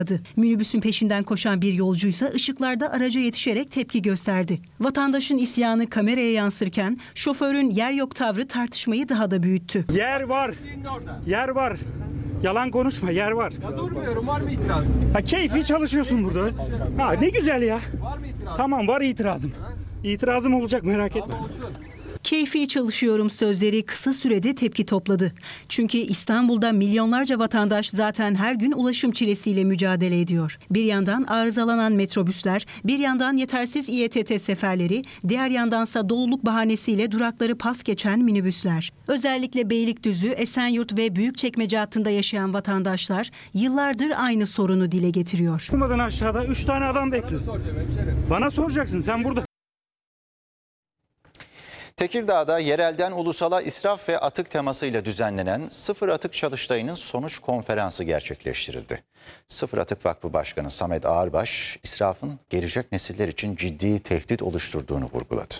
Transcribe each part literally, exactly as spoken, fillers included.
Minibüsün peşinden koşan bir yolcuysa ışıklarda araca yetişerek tepki gösterdi. Vatandaşın isyanı kameraya yansırken şoförün yer yok tavrı tartışmayı daha da büyüttü. Yer var. Yer var. Yalan konuşma, yer var. Ya durmuyorum, var mı itiraz? Ha, keyfi çalışıyorsun burada. Ha, ne güzel ya. Var mı itiraz? Tamam, var itirazım. İtirazım olacak, merak etme. Keyfi çalışıyorum sözleri kısa sürede tepki topladı. Çünkü İstanbul'da milyonlarca vatandaş zaten her gün ulaşım çilesiyle mücadele ediyor. Bir yandan arızalanan metrobüsler, bir yandan yetersiz İ E T T seferleri, diğer yandansa doluluk bahanesiyle durakları pas geçen minibüsler. Özellikle Beylikdüzü, Esenyurt ve Büyükçekmece hattında yaşayan vatandaşlar yıllardır aynı sorunu dile getiriyor. Kumadan aşağıda üç tane adam bekliyor. Bana soracaksın, sen burada. Tekirdağ'da yerelden ulusala israf ve atık temasıyla düzenlenen Sıfır Atık Çalıştayı'nın sonuç konferansı gerçekleştirildi. Sıfır Atık Vakfı Başkanı Samet Ağırbaş, israfın gelecek nesiller için ciddi tehdit oluşturduğunu vurguladı.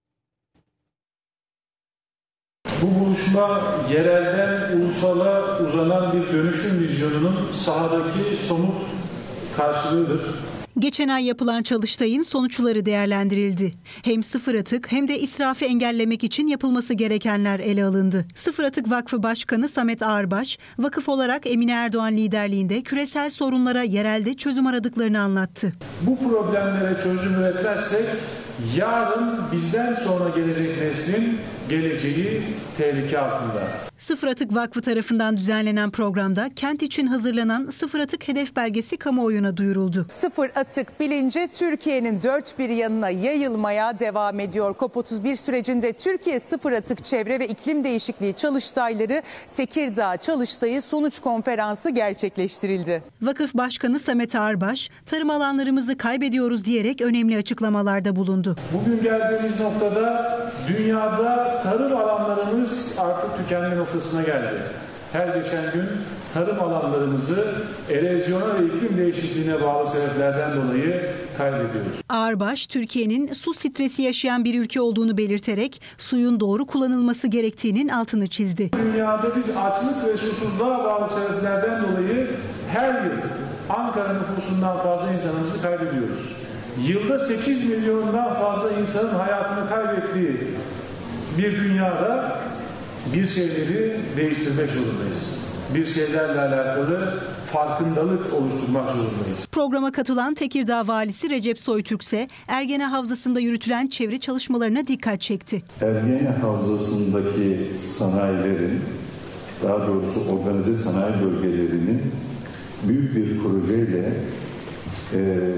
Bu buluşma yerelden ulusala uzanan bir dönüşüm vizyonunun sahadaki somut karşılığıdır. Geçen ay yapılan çalıştayın sonuçları değerlendirildi. Hem sıfır atık hem de israfı engellemek için yapılması gerekenler ele alındı. Sıfır Atık Vakfı Başkanı Samet Ağırbaş, vakıf olarak Emine Erdoğan liderliğinde küresel sorunlara yerelde çözüm aradıklarını anlattı. Bu problemlere çözüm üretmezsek yarın bizden sonra gelecek neslin geleceği tehlike altında. Sıfır Atık Vakfı tarafından düzenlenen programda kent için hazırlanan Sıfır Atık Hedef Belgesi kamuoyuna duyuruldu. Sıfır atık bilinci Türkiye'nin dört bir yanına yayılmaya devam ediyor. COP otuz bir sürecinde Türkiye Sıfır Atık Çevre ve İklim Değişikliği Çalıştayları Tekirdağ Çalıştayı Sonuç Konferansı gerçekleştirildi. Vakıf Başkanı Samet Ağırbaş, tarım alanlarımızı kaybediyoruz diyerek önemli açıklamalarda bulundu. Bugün geldiğimiz noktada dünyada tarım alanlarımız artık tükenme noktasına geldi. Her geçen gün tarım alanlarımızı erozyona ve iklim değişikliğine bağlı sebeplerden dolayı kaybediyoruz. Ağırbaş, Türkiye'nin su stresi yaşayan bir ülke olduğunu belirterek suyun doğru kullanılması gerektiğinin altını çizdi. Dünyada biz açlık ve susuzluğa bağlı sebeplerden dolayı her yıl Ankara nüfusundan fazla insanımızı kaybediyoruz. Yılda sekiz milyondan fazla insanın hayatını kaybettiği bir dünyada bir şeyleri değiştirmek zorundayız. Bir şeylerle alakalı farkındalık oluşturmak zorundayız. Programa katılan Tekirdağ Valisi Recep Soytürk ise Ergene Havzası'nda yürütülen çevre çalışmalarına dikkat çekti. Ergene Havzası'ndaki sanayilerin, daha doğrusu organize sanayi bölgelerinin büyük bir projeyle e,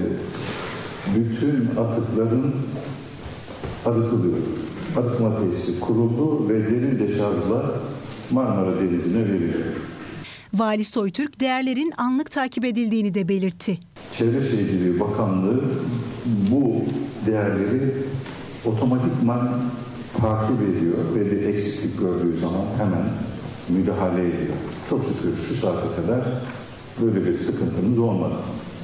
bütün atıkların arıtılıyor. Arıtma tesisi kuruldu ve derin deşarjla Marmara Denizi'ne veriliyor. Vali Soytürk değerlerin anlık takip edildiğini de belirtti. Çevre Şehirciliği Bakanlığı bu değerleri otomatikman takip ediyor ve bir eksiklik gördüğü zaman hemen müdahale ediyor. Çok şükür şu saate kadar böyle bir sıkıntımız olmadı.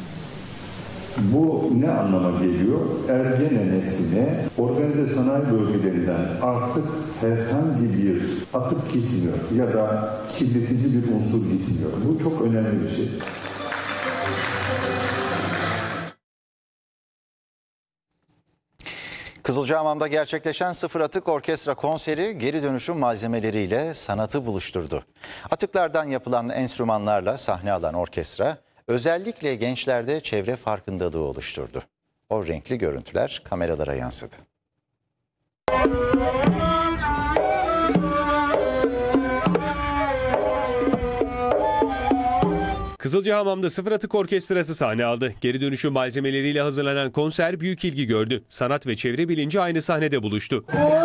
Bu ne anlama geliyor? Ergene Nehri'ne organize sanayi bölgelerinden artık herhangi bir atık gitmiyor ya da kirletici bir unsur gitmiyor. Bu çok önemli bir şey. Kızılcahamam'da gerçekleşen Sıfır Atık Orkestra konseri geri dönüşüm malzemeleriyle sanatı buluşturdu. Atıklardan yapılan enstrümanlarla sahne alan orkestra, özellikle gençlerde çevre farkındalığı oluşturdu. O renkli görüntüler kameralara yansıdı. Kızılcahamam'da Sıfır Atık Orkestrası sahne aldı. Geri dönüşüm malzemeleriyle hazırlanan konser büyük ilgi gördü. Sanat ve çevre bilinci aynı sahnede buluştu.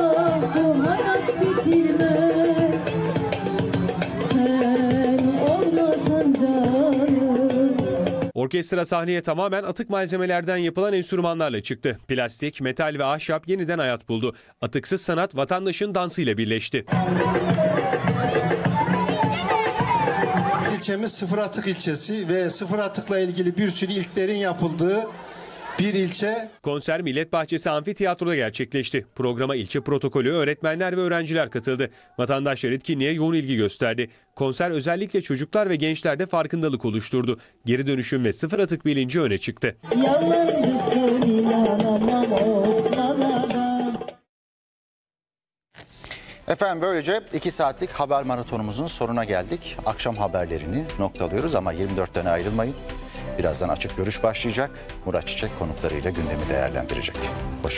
Orkestra sahneye tamamen atık malzemelerden yapılan enstrümanlarla çıktı. Plastik, metal ve ahşap yeniden hayat buldu. Atıksız sanat vatandaşın dansıyla birleşti. İlçemiz Sıfır Atık ilçesi ve sıfır atıkla ilgili bir sürü ilklerin yapıldığı Bir ilçe. Konser Millet Bahçesi Amfiteyatro'da gerçekleşti. Programa ilçe protokolü, öğretmenler ve öğrenciler katıldı. Vatandaşlar etkinliğe yoğun ilgi gösterdi. Konser özellikle çocuklar ve gençlerde farkındalık oluşturdu. Geri dönüşüm ve sıfır atık bilinci öne çıktı. Efendim böylece iki saatlik haber maratonumuzun sonuna geldik. Akşam haberlerini noktalıyoruz ama yirmi dörtten ayrılmayın. Birazdan Açık Görüş başlayacak. Murat Çiçek konuklarıyla gündemi değerlendirecek. Hoşça